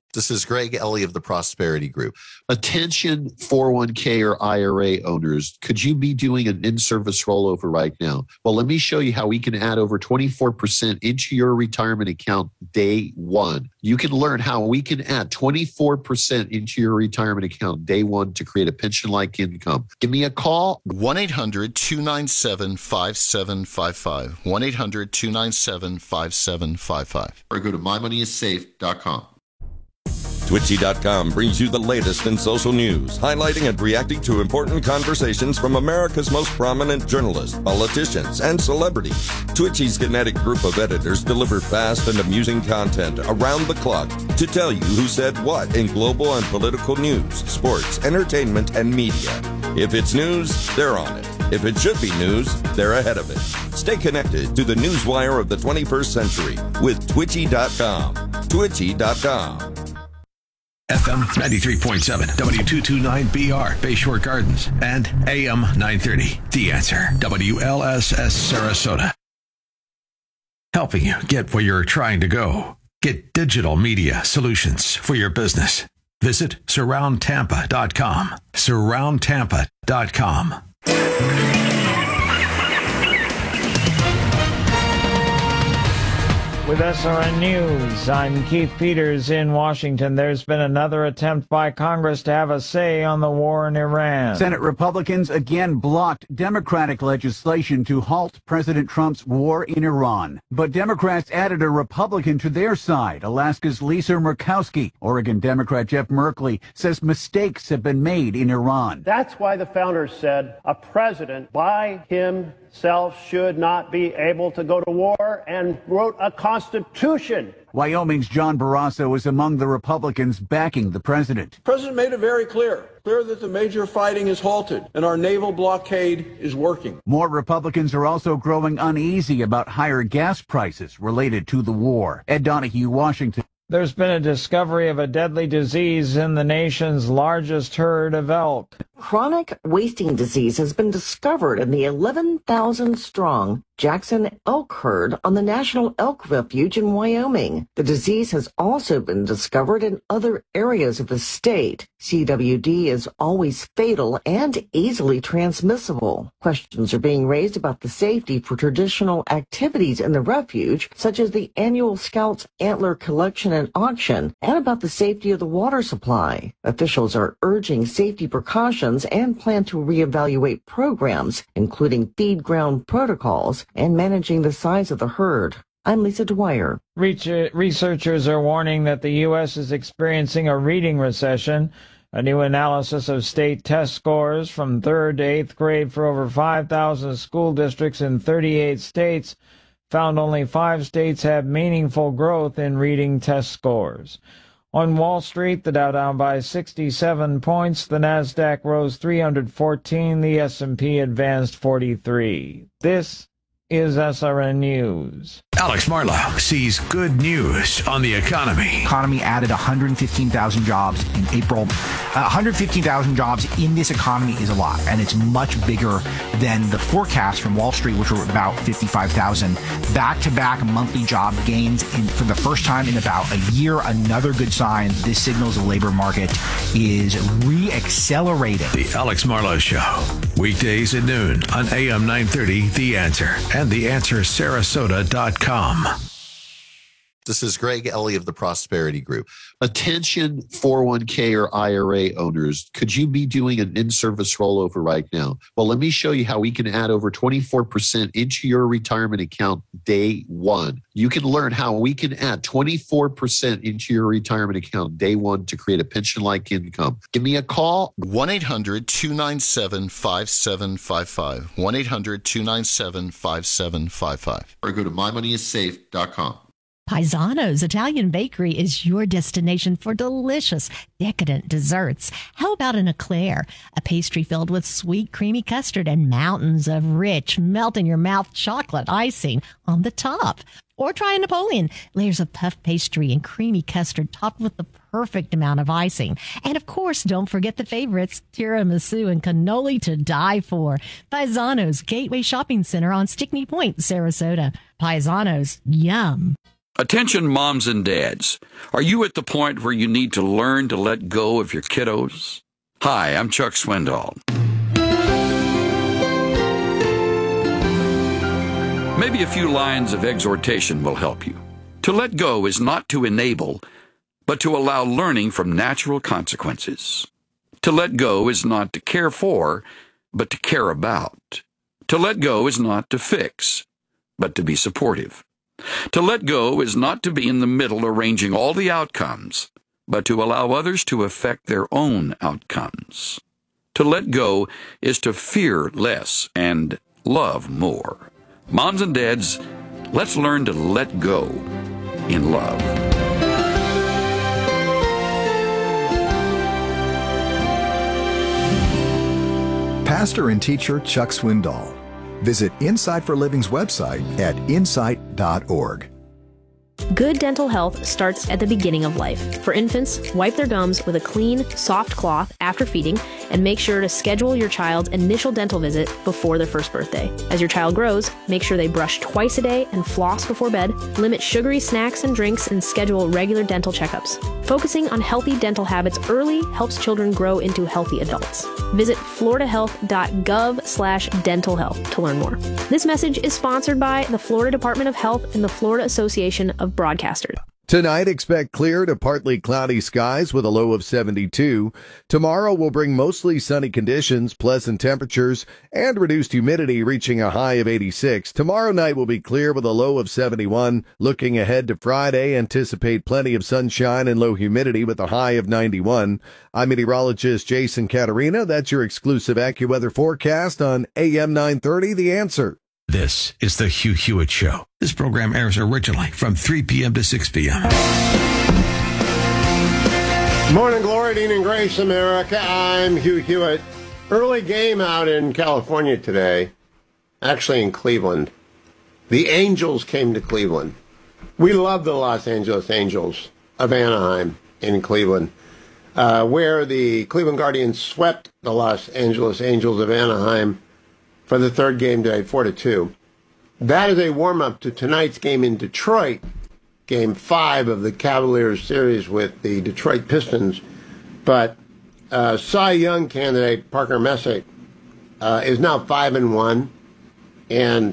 This is Greg Ellie of the Prosperity Group. Attention 401k or IRA owners, could you be doing an in-service rollover right now? Well, let me show you how we can add over 24% into your retirement account day one. You can learn how we can add 24% into your retirement account day one to create a pension-like income. Give me a call. 1-800-297-5755. 1-800-297-5755. Or go to mymoneyissafe.com. Twitchy.com brings you the latest in social news, highlighting and reacting to important conversations from America's most prominent journalists, politicians, and celebrities. Twitchy's kinetic group of editors deliver fast and amusing content around the clock to tell you who said what in global and political news, sports, entertainment, and media. If it's news, they're on it. If it should be news, they're ahead of it. Stay connected to the newswire of the 21st century with Twitchy.com. Twitchy.com. FM 93.7, W229BR, Bayshore Gardens, and AM 930, The Answer, WLSS Sarasota. Helping you get where you're trying to go. Get digital media solutions for your business. Visit surroundtampa.com. Surroundtampa.com. With SRN News, I'm Keith Peters in Washington. There's been another attempt by Congress to have a say on the war in Iran. Senate Republicans again blocked Democratic legislation to halt President Trump's war in Iran. But Democrats added a Republican to their side. Alaska's Lisa Murkowski. Oregon Democrat Jeff Merkley says mistakes have been made in Iran. That's why the founders said a president by himself should not be able to go to war, and wrote a constitution. Wyoming's John Barrasso is among the Republicans backing the president. The president made it very clear that the major fighting is halted and our naval blockade is working. More Republicans are also growing uneasy about higher gas prices related to the war. Ed Donahue, Washington. There's been a discovery of a deadly disease in the nation's largest herd of elk. Chronic wasting disease has been discovered in the 11,000-strong Jackson elk herd on the National Elk Refuge in Wyoming. The disease has also been discovered in other areas of the state. CWD is always fatal and easily transmissible. Questions are being raised about the safety for traditional activities in the refuge, such as the annual Scouts Antler collection and auction, and about the safety of the water supply. Officials are urging safety precautions and plan to reevaluate programs, including feed ground protocols and managing the size of the herd. I'm Lisa Dwyer. Researchers are warning that the U.S. is experiencing a reading recession. A new analysis of state test scores from 3rd to 8th grade for over 5,000 school districts in 38 states found only 5 states have meaningful growth in reading test scores. On Wall Street, the Dow down by 67 points, the Nasdaq rose 314, the S&P advanced 43. This is SRN News. Alex Marlow sees good news on the economy. Economy added 115,000 jobs in April. 115,000 jobs in this economy is a lot, and it's much bigger than the forecast from Wall Street, which were about 55,000. Back-to-back monthly job gains for the first time in about a year. Another good sign. This signals the labor market is re-accelerating. The Alex Marlow Show, weekdays at noon on AM 930, The Answer, and TheAnswerSarasota.com. This is Greg Ellie of the Prosperity Group. Attention 401k or IRA owners, could you be doing an in-service rollover right now? Well, let me show you how we can add over 24% into your retirement account day one. You can learn how we can add 24% into your retirement account day one to create a pension-like income. Give me a call. 1-800-297-5755. 1-800-297-5755. Or go to mymoneyissafe.com. Paisano's Italian Bakery is your destination for delicious, decadent desserts. How about an eclair, a pastry filled with sweet, creamy custard and mountains of rich, melt-in-your-mouth chocolate icing on the top? Or try a Napoleon, layers of puff pastry and creamy custard topped with the perfect amount of icing. And of course, don't forget the favorites, tiramisu and cannoli to die for. Paisano's Gateway Shopping Center on Stickney Point, Sarasota. Paisano's, yum. Attention moms and dads. Are you at the point where you need to learn to let go of your kiddos? Hi, I'm Chuck Swindoll. Maybe a few lines of exhortation will help you. To let go is not to enable, but to allow learning from natural consequences. To let go is not to care for, but to care about. To let go is not to fix, but to be supportive. To let go is not to be in the middle arranging all the outcomes, but to allow others to affect their own outcomes. To let go is to fear less and love more. Moms and dads, let's learn to let go in love. Pastor and teacher Chuck Swindoll. Visit Insight for Living's website at insight.org. Good dental health starts at the beginning of life. For infants, wipe their gums with a clean, soft cloth after feeding, and make sure to schedule your child's initial dental visit before their first birthday. As your child grows, make sure they brush twice a day and floss before bed, limit sugary snacks and drinks, and schedule regular dental checkups. Focusing on healthy dental habits early helps children grow into healthy adults. Visit floridahealth.gov/dental health to learn more. This message is sponsored by the Florida Department of Health and the Florida Association of Broadcasters. Tonight, expect clear to partly cloudy skies with a low of 72. Tomorrow will bring mostly sunny conditions, pleasant temperatures, and reduced humidity reaching a high of 86. Tomorrow night will be clear with a low of 71. Looking ahead to Friday, anticipate plenty of sunshine and low humidity with a high of 91. I'm meteorologist Jason Caterina. That's your exclusive AccuWeather forecast on AM 930, The Answer. This is the Hugh Hewitt Show. This program airs originally from 3 p.m. to 6 p.m. Morning glory, Dean and Grace, America. I'm Hugh Hewitt. Early game out in California today, actually in Cleveland. The Angels came to Cleveland. We love the Los Angeles Angels of Anaheim in Cleveland, where the Cleveland Guardians swept the Los Angeles Angels of Anaheim for the third game today, 4-2. That is a warm-up to tonight's game in Detroit, Game 5 of the Cavaliers series with the Detroit Pistons. But Cy Young candidate Parker Messick is now 5-1, and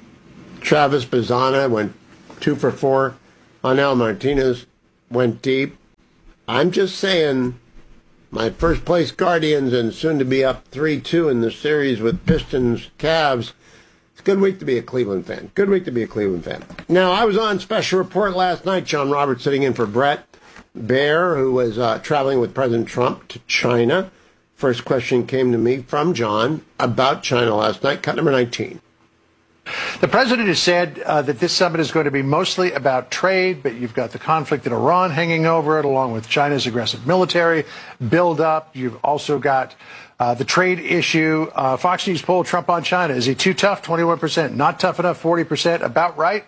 Travis Bazzana went 2 for 4. Anel Martinez went deep. I'm just saying, my first place Guardians and soon to be up 3-2 in the series with Pistons Cavs. It's a good week to be a Cleveland fan. Good week to be a Cleveland fan. Now, I was on Special Report last night. John Roberts sitting in for Brett Baer, who was traveling with President Trump to China. First question came to me from John about China last night, cut number 19. The president has said that this summit is going to be mostly about trade, but you've got the conflict in Iran hanging over it, along with China's aggressive military buildup. You've also got the trade issue. Fox News poll, Trump on China. Is he too tough? 21%. Not tough enough? 40%. About right?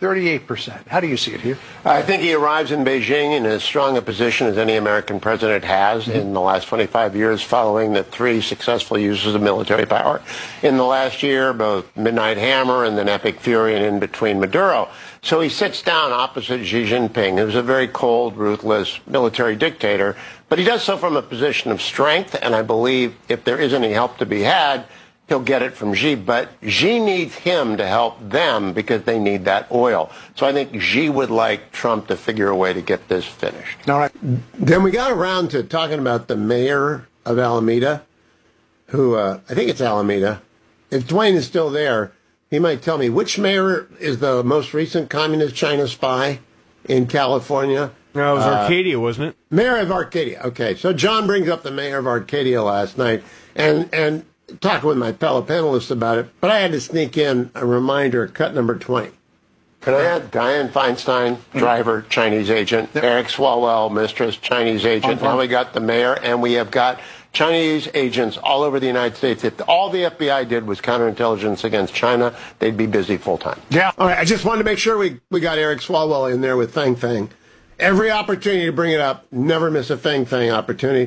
38%. How do you see it, Hugh? I think he arrives in Beijing in as strong a position as any American president has in the last 25 years, following the 3 successful uses of military power in the last year, both Midnight Hammer and then Epic Fury, and in between Maduro. So he sits down opposite Xi Jinping, who's a very cold, ruthless military dictator, but he does so from a position of strength, and I believe if there is any help to be had, he'll get it from Xi, but Xi needs him to help them because they need that oil. So I think Xi would like Trump to figure a way to get this finished. All right. Then we got around to talking about the mayor of Alameda, who, I think it's Alameda. If Dwayne is still there, he might tell me which mayor is the most recent communist China spy in California. No, it was Arcadia, wasn't it? Mayor of Arcadia. Okay, so John brings up the mayor of Arcadia last night, and talking with my fellow panelists about it, but I had to sneak in a reminder, cut number 20. Can I add Dianne Feinstein, driver, Chinese agent, Eric Swalwell, mistress, Chinese agent. Now we got the mayor, and we have got Chinese agents all over the United States. If all the FBI did was counterintelligence against China, they'd be busy full-time. Yeah. All right, I just wanted to make sure we got Eric Swalwell in there with Fang Fang. Every opportunity to bring it up, never miss a Fang Fang opportunity.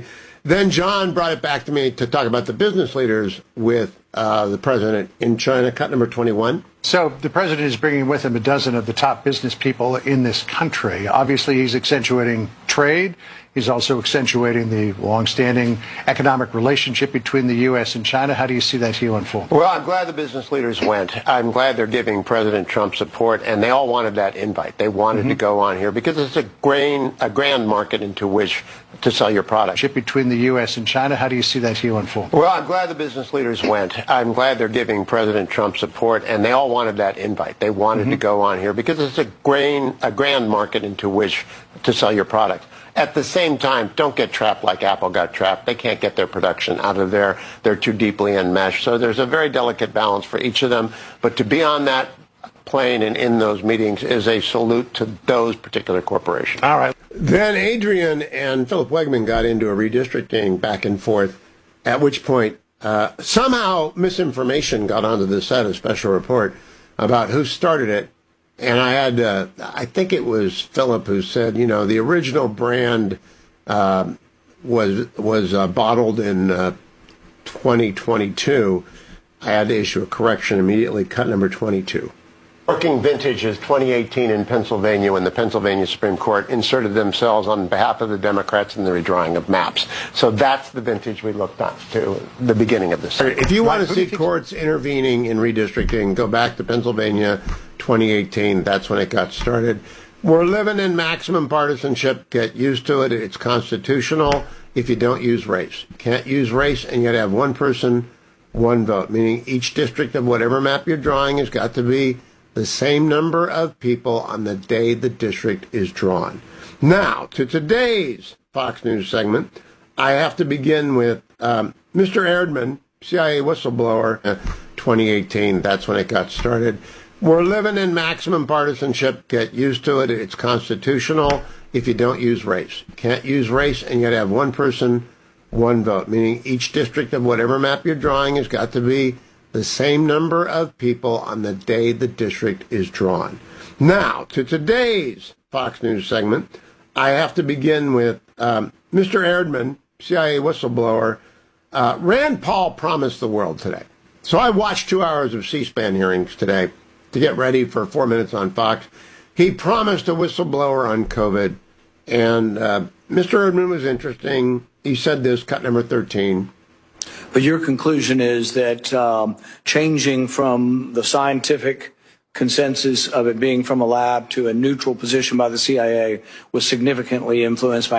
Then John brought it back to me to talk about the business leaders with the president in China, cut number 21. So the president is bringing with him a dozen of the top business people in this country. Obviously, he's accentuating trade. He's also accentuating the longstanding economic relationship between the U.S. and China. How do you see that, Hugh, unfold? Well, I'm glad the business leaders went. I'm glad they're giving President Trump support, and they all wanted that invite. They wanted to go on here because it's a grand market into which to sell your product. Between the U.S. and China, how do you see that, Hugh, unfold? Well, I'm glad the business leaders went. I'm glad they're giving President Trump support, and they all wanted that invite. They wanted to go on here because it's a grand market into which to sell your product. At the same time, don't get trapped like Apple got trapped. They can't get their production out of there. They're too deeply enmeshed. So there's a very delicate balance for each of them. But to be on that plane and in those meetings is a salute to those particular corporations. All right. Then Adrian and Philip Wegman got into a redistricting back and forth, at which point somehow misinformation got onto the set of Special Report about who started it. And I had, I think it was Philip who said, you know, the original brand was bottled in 2022. I had to issue a correction immediately, cut number 22. Working vintage is 2018 in Pennsylvania when the Pennsylvania Supreme Court inserted themselves on behalf of the Democrats in the redrawing of maps. So that's the vintage we looked at to the beginning of this. If you want to see courts intervening in redistricting, go back to Pennsylvania 2018. That's when it got started. We're living in maximum partisanship. Get used to it. It's constitutional if you don't use race. You can't use race, and you got to have one person, one vote, meaning each district of whatever map you're drawing has got to be the same number of people on the day the district is drawn. Now, to today's Fox News segment, I have to begin with Mr. Erdman, CIA whistleblower, 2018. That's when it got started. We're living in maximum partisanship. Get used to it. It's constitutional if you don't use race. You can't use race, and you got to have one person, one vote, meaning each district of whatever map you're drawing has got to be the same number of people on the day the district is drawn. Now, to today's Fox News segment, I have to begin with Mr. Erdman, CIA whistleblower. Rand Paul promised the world today. So I watched 2 hours of C-SPAN hearings today to get ready for 4 Minutes on Fox. He promised a whistleblower on COVID, and Mr. Erdman was interesting. He said this, cut number 13. But your conclusion is that changing from the scientific consensus of it being from a lab to a neutral position by the CIA was significantly influenced by